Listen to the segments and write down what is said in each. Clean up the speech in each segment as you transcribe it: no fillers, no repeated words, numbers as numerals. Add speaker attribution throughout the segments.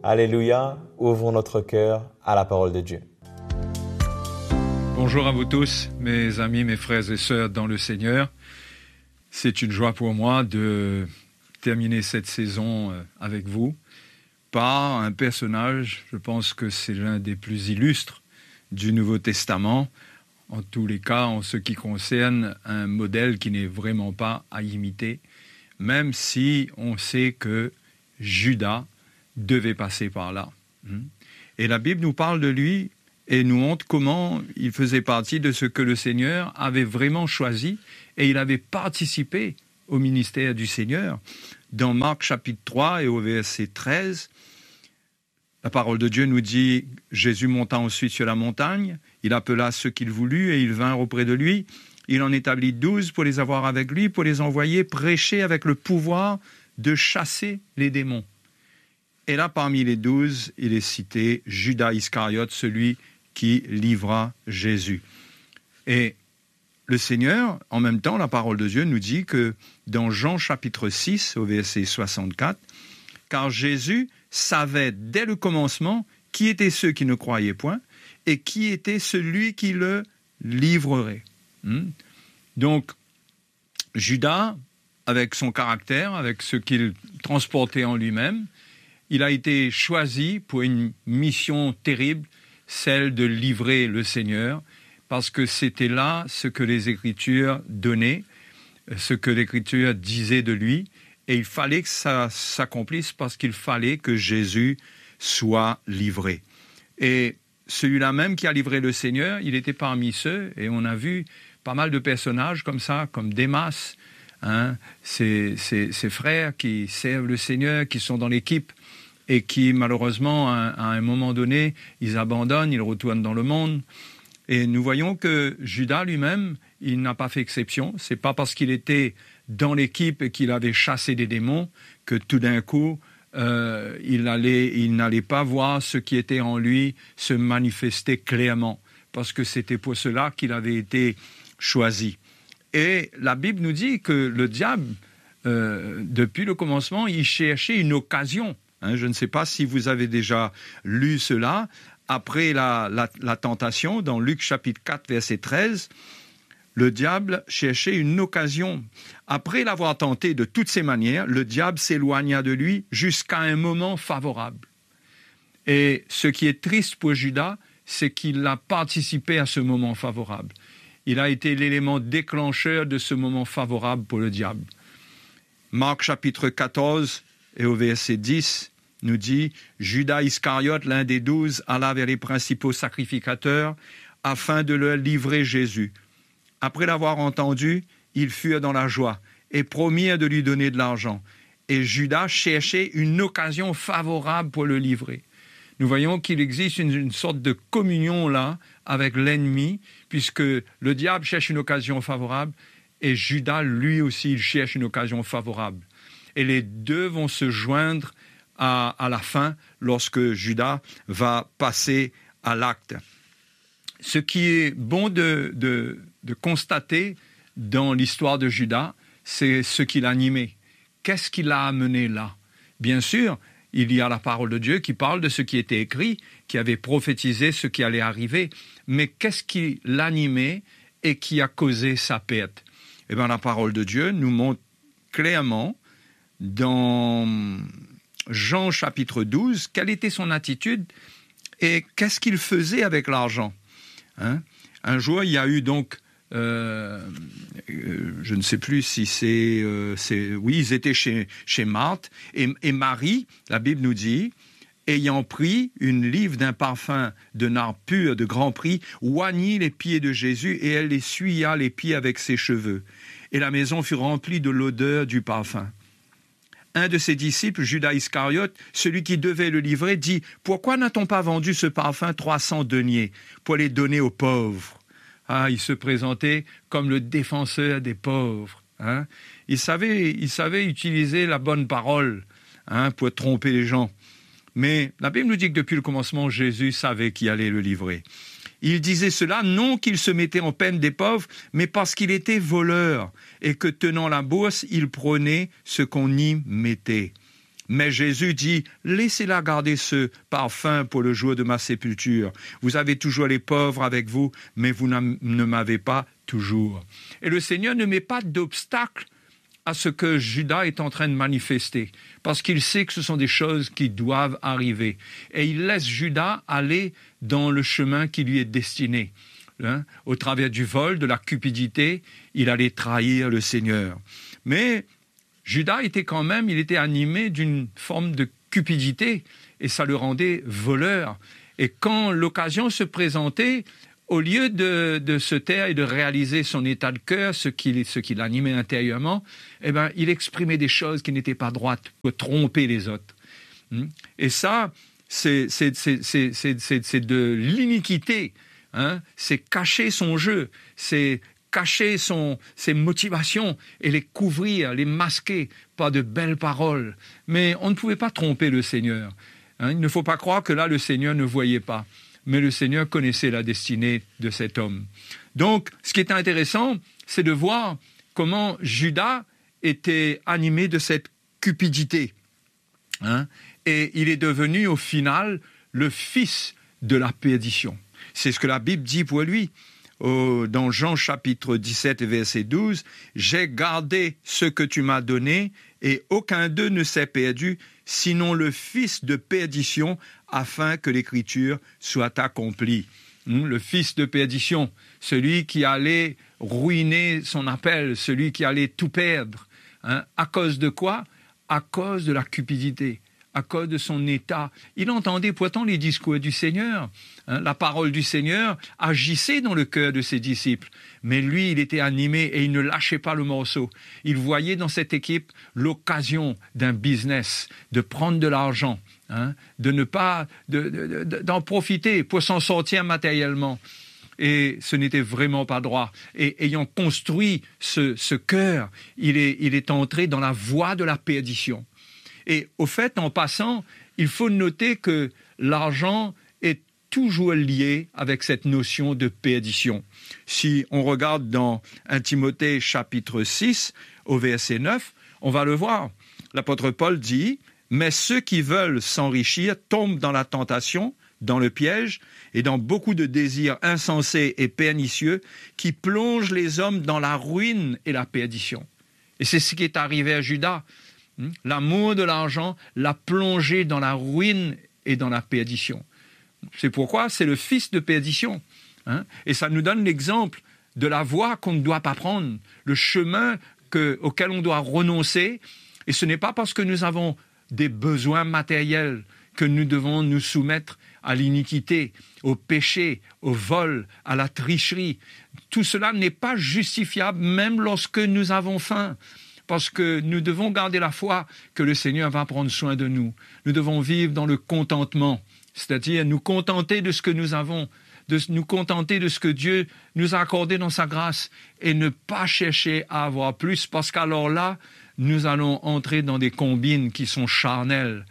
Speaker 1: Alléluia, ouvrons notre cœur à la parole de Dieu.
Speaker 2: Bonjour à vous tous, mes amis, mes frères et sœurs dans le Seigneur. C'est une joie pour moi de terminer cette saison avec vous par un personnage, je pense que c'est l'un des plus illustres du Nouveau Testament, en tous les cas en ce qui concerne un modèle qui n'est vraiment pas à imiter, même si on sait que Judas devait passer par là. Et la Bible nous parle de lui et nous montre comment il faisait partie de ce que le Seigneur avait vraiment choisi et il avait participé au ministère du Seigneur. Dans Marc chapitre 3 et au verset 13, la parole de Dieu nous dit « Jésus monta ensuite sur la montagne, il appela ceux qu'il voulut et ils vinrent auprès de lui. Il en établit 12 pour les avoir avec lui, pour les envoyer prêcher avec le pouvoir de chasser les démons. » Et là, parmi les 12, il est cité Judas Iscariote, celui qui livra Jésus. Et le Seigneur, en même temps, la parole de Dieu nous dit que dans Jean chapitre 6, au verset 64, « Car Jésus savait dès le commencement qui étaient ceux qui ne croyaient point et qui était celui qui le livrerait. » Donc, Judas, avec son caractère, avec ce qu'il transportait en lui-même, il a été choisi pour une mission terrible, celle de livrer le Seigneur, parce que c'était là ce que les Écritures donnaient, ce que l'Écriture disait de lui, et il fallait que ça s'accomplisse parce qu'il fallait que Jésus soit livré. Et celui-là même qui a livré le Seigneur, il était parmi ceux, et on a vu pas mal de personnages comme ça, comme Démas, ces frères qui servent le Seigneur, qui sont dans l'équipe, et qui, malheureusement, à un moment donné, ils abandonnent, ils retournent dans le monde. Et nous voyons que Judas lui-même, il n'a pas fait exception. C'est pas parce qu'il était dans l'équipe et qu'il avait chassé des démons que tout d'un coup, il n'allait pas voir ce qui était en lui se manifester clairement, parce que c'était pour cela qu'il avait été choisi. Et la Bible nous dit que le diable, depuis le commencement, il cherchait une occasion. Je ne sais pas si vous avez déjà lu cela. Après la tentation, dans Luc chapitre 4, verset 13, le diable cherchait une occasion. Après l'avoir tenté de toutes ses manières, le diable s'éloigna de lui jusqu'à un moment favorable. Et ce qui est triste pour Judas, c'est qu'il a participé à ce moment favorable. Il a été l'élément déclencheur de ce moment favorable pour le diable. Marc chapitre 14 et au verset 10, nous dit « Judas Iscariote, l'un des 12, alla vers les principaux sacrificateurs afin de leur livrer Jésus. Après l'avoir entendu, ils furent dans la joie et promirent de lui donner de l'argent. Et Judas cherchait une occasion favorable pour le livrer. » Nous voyons qu'il existe une sorte de communion là avec l'ennemi, puisque le diable cherche une occasion favorable et Judas, lui aussi, il cherche une occasion favorable. Et les deux vont se joindre à la fin, lorsque Judas va passer à l'acte. Ce qui est bon de constater dans l'histoire de Judas, c'est ce qu'il animait. Qu'est-ce qui l'a amené là ? Bien sûr, il y a la parole de Dieu qui parle de ce qui était écrit, qui avait prophétisé ce qui allait arriver, mais qu'est-ce qui l'animait et qui a causé sa perte ? Eh bien, la parole de Dieu nous montre clairement dans Jean chapitre 12, quelle était son attitude et qu'est-ce qu'il faisait avec l'argent. Un jour, il y a eu donc, je ne sais plus si oui, ils étaient chez Marthe et Marie, la Bible nous dit, ayant pris une livre d'un parfum de nard pur de grand prix, oignit les pieds de Jésus et elle essuya les pieds avec ses cheveux. Et la maison fut remplie de l'odeur du parfum. Un de ses disciples, Judas Iscariote, celui qui devait le livrer, dit « Pourquoi n'a-t-on pas vendu ce parfum 300 deniers pour les donner aux pauvres ?» Il se présentait comme le défenseur des pauvres. Il savait utiliser la bonne parole pour tromper les gens. Mais la Bible nous dit que depuis le commencement, Jésus savait qui allait le livrer. Il disait cela non qu'il se mettait en peine des pauvres, mais parce qu'il était voleur et que tenant la bourse, il prenait ce qu'on y mettait. Mais Jésus dit, laissez-la garder ce parfum pour le jour de ma sépulture. Vous avez toujours les pauvres avec vous, mais vous ne m'avez pas toujours. Et le Seigneur ne met pas d'obstacle à ce que Judas est en train de manifester, parce qu'il sait que ce sont des choses qui doivent arriver. Et il laisse Judas aller dans le chemin qui lui est destiné. Au travers du vol, de la cupidité, il allait trahir le Seigneur. Mais Judas il était animé d'une forme de cupidité, et ça le rendait voleur. Et quand l'occasion se présentait, au lieu de se taire et de réaliser son état de cœur, ce qui l'animait intérieurement, il exprimait des choses qui n'étaient pas droites pour tromper les autres. Et ça, c'est de l'iniquité. C'est cacher son jeu, c'est cacher ses motivations et les couvrir, les masquer par de belles paroles. Mais on ne pouvait pas tromper le Seigneur. Il ne faut pas croire que là, le Seigneur ne voyait pas. Mais le Seigneur connaissait la destinée de cet homme. Donc, ce qui est intéressant, c'est de voir comment Judas était animé de cette cupidité. Et il est devenu, au final, le fils de la perdition. C'est ce que la Bible dit pour lui. Dans Jean chapitre 17, verset 12, « J'ai gardé ce que tu m'as donné, et aucun d'eux ne s'est perdu, sinon le fils de perdition, afin que l'écriture soit accomplie. » Le fils de perdition, celui qui allait ruiner son appel, celui qui allait tout perdre. À cause de quoi? À cause de la cupidité, à cause de son état. Il entendait pourtant les discours du Seigneur. La parole du Seigneur agissait dans le cœur de ses disciples. Mais lui, il était animé et il ne lâchait pas le morceau. Il voyait dans cette équipe l'occasion d'un business, de prendre de l'argent, de ne pas d'en profiter pour s'en sortir matériellement. Et ce n'était vraiment pas droit. Et ayant construit ce cœur, il est entré dans la voie de la perdition. Et au fait, en passant, il faut noter que l'argent est toujours lié avec cette notion de perdition. Si on regarde dans 1 Timothée chapitre 6, au verset 9, on va le voir. L'apôtre Paul dit « Mais ceux qui veulent s'enrichir tombent dans la tentation, dans le piège et dans beaucoup de désirs insensés et pernicieux qui plongent les hommes dans la ruine et la perdition. » Et c'est ce qui est arrivé à Judas. L'amour de l'argent l'a plongé dans la ruine et dans la perdition. C'est pourquoi c'est le fils de perdition. Et ça nous donne l'exemple de la voie qu'on ne doit pas prendre, le chemin auquel on doit renoncer. Et ce n'est pas parce que nous avons des besoins matériels que nous devons nous soumettre à l'iniquité, au péché, au vol, à la tricherie. Tout cela n'est pas justifiable même lorsque nous avons faim. Parce que nous devons garder la foi que le Seigneur va prendre soin de nous. Nous devons vivre dans le contentement, c'est-à-dire nous contenter de ce que nous avons, de nous contenter de ce que Dieu nous a accordé dans sa grâce et ne pas chercher à avoir plus, parce qu'alors là, nous allons entrer dans des combines qui sont charnelles.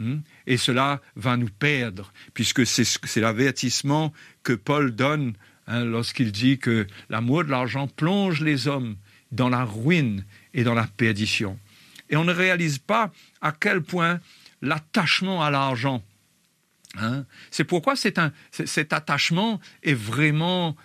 Speaker 2: Et cela va nous perdre, puisque c'est l'avertissement que Paul donne lorsqu'il dit que l'amour de l'argent plonge les hommes dans la ruine et dans la perdition. Et on ne réalise pas à quel point l'attachement à l'argent, c'est pourquoi cet attachement est vraiment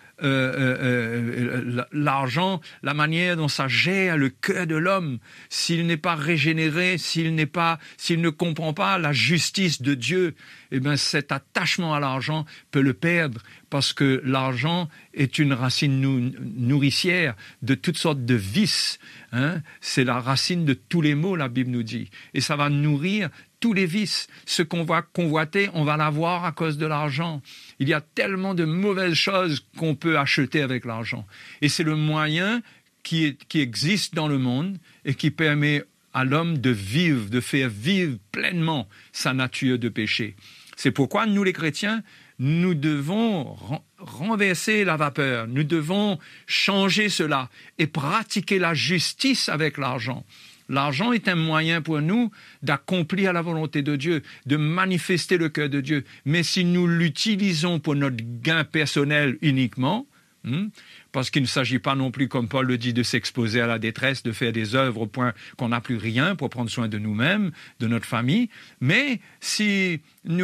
Speaker 2: l'argent, la manière dont ça gère le cœur de l'homme. S'il n'est pas régénéré, s'il ne comprend pas la justice de Dieu, cet attachement à l'argent peut le perdre, parce que l'argent est une racine nourricière de toutes sortes de vices. C'est la racine de tous les maux, la Bible nous dit. Et ça va nourrir tous les vices. Ce qu'on va convoiter, on va l'avoir à cause de l'argent. Il y a tellement de mauvaises choses qu'on peut acheter avec l'argent. Et c'est le moyen qui existe dans le monde et qui permet à l'homme de vivre, de faire vivre pleinement sa nature de péché. C'est pourquoi nous, les chrétiens, nous devons renverser la vapeur. Nous devons changer cela et pratiquer la justice avec l'argent. L'argent est un moyen pour nous d'accomplir la volonté de Dieu, de manifester le cœur de Dieu. Mais si nous l'utilisons pour notre gain personnel uniquement, Parce qu'il ne s'agit pas non plus, comme Paul le dit, de s'exposer à la détresse, de faire des œuvres au point qu'on n'a plus rien pour prendre soin de nous-mêmes, de notre famille. Mais si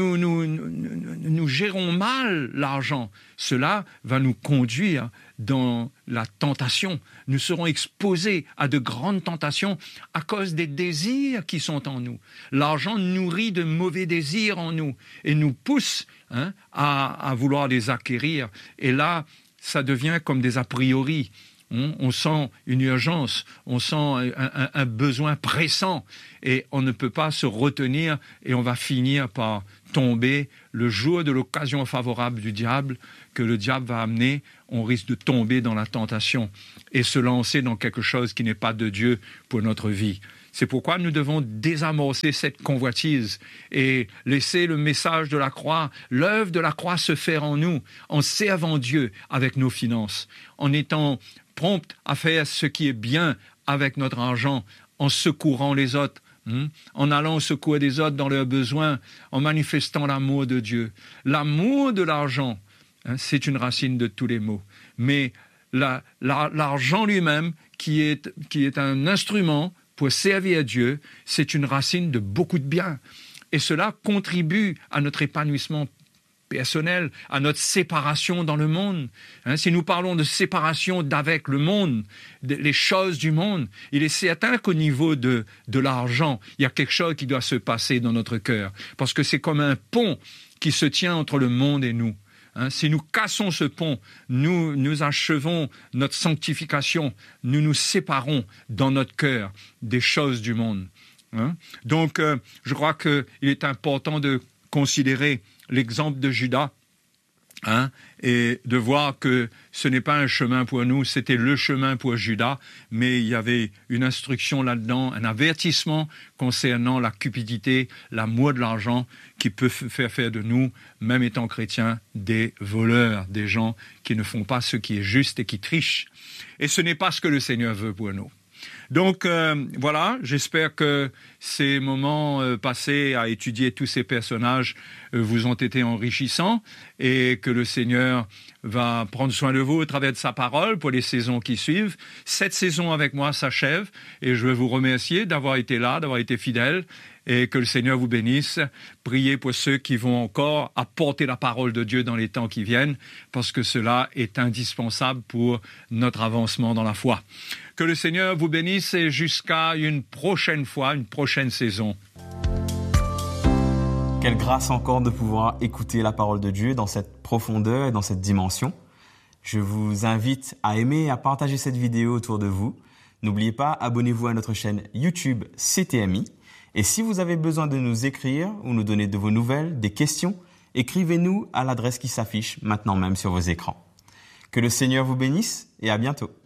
Speaker 2: nous gérons mal l'argent, cela va nous conduire dans la tentation. Nous serons exposés à de grandes tentations à cause des désirs qui sont en nous. L'argent nourrit de mauvais désirs en nous et nous pousse à vouloir les acquérir. Et là, ça devient comme des a priori. On sent une urgence, on sent un besoin pressant et on ne peut pas se retenir et on va finir par tomber le jour de l'occasion favorable du diable que le diable va amener. On risque de tomber dans la tentation et se lancer dans quelque chose qui n'est pas de Dieu pour notre vie. C'est pourquoi nous devons désamorcer cette convoitise et laisser le message de la croix, l'œuvre de la croix se faire en nous, en servant Dieu avec nos finances, en étant prompt à faire ce qui est bien avec notre argent, en secourant les autres, en allant au secours des autres dans leurs besoins, en manifestant l'amour de Dieu. L'amour de l'argent, c'est une racine de tous les maux. Mais l'argent lui-même, qui est un instrument pour servir Dieu, c'est une racine de beaucoup de bien. Et cela contribue à notre épanouissement personnel, à notre séparation dans le monde. Si nous parlons de séparation d'avec le monde, les choses du monde, il est certain qu'au niveau de l'argent, il y a quelque chose qui doit se passer dans notre cœur. Parce que c'est comme un pont qui se tient entre le monde et nous. Si nous cassons ce pont, nous achevons notre sanctification, nous nous séparons dans notre cœur des choses du monde. Donc, je crois qu'il est important de considérer l'exemple de Judas et de voir que ce n'est pas un chemin pour nous, c'était le chemin pour Judas, mais il y avait une instruction là-dedans, un avertissement concernant la cupidité, l'amour de l'argent qui peut faire de nous, même étant chrétiens, des voleurs, des gens qui ne font pas ce qui est juste et qui trichent. Et ce n'est pas ce que le Seigneur veut pour nous. Donc voilà, j'espère que ces moments passés à étudier tous ces personnages vous ont été enrichissants et que le Seigneur va prendre soin de vous au travers de sa parole pour les saisons qui suivent. Cette saison avec moi s'achève et je veux vous remercier d'avoir été là, d'avoir été fidèles et que le Seigneur vous bénisse. Priez pour ceux qui vont encore apporter la parole de Dieu dans les temps qui viennent parce que cela est indispensable pour notre avancement dans la foi. Que le Seigneur vous bénisse et jusqu'à une prochaine fois, une prochaine saison.
Speaker 1: Quelle grâce encore de pouvoir écouter la parole de Dieu dans cette profondeur et dans cette dimension. Je vous invite à aimer et à partager cette vidéo autour de vous. N'oubliez pas, abonnez-vous à notre chaîne YouTube CTMI. Et si vous avez besoin de nous écrire ou nous donner de vos nouvelles, des questions, écrivez-nous à l'adresse qui s'affiche maintenant même sur vos écrans. Que le Seigneur vous bénisse et à bientôt.